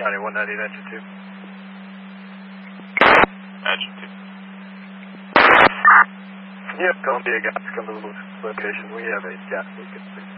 Johnny 190, engine 2. Engine 2. Yep, Columbia gas, come to the location. We have a gas leak.